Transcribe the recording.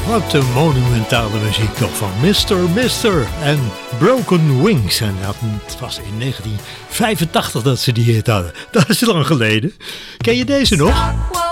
Wat een monumentale muziek toch van Mr. en Broken Wings. En het was in 1985 dat ze die hit hadden. Dat is lang geleden. Ken je deze nog?